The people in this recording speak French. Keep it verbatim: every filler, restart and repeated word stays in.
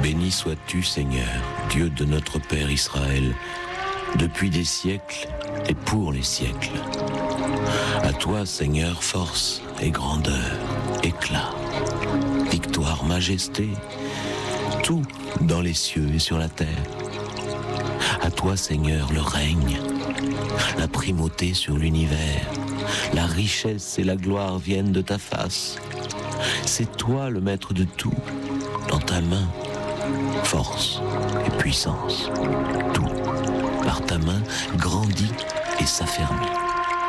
Béni sois-tu, Seigneur, Dieu de notre Père Israël, depuis des siècles et pour les siècles. À toi, Seigneur, force et grandeur, éclat, victoire, majesté, tout dans les cieux et sur la terre. À toi, Seigneur, le règne, la primauté sur l'univers, la richesse et la gloire viennent de ta face. C'est toi le maître de tout, dans ta main, force et puissance. Tout, par ta main, grandit et s'affermit.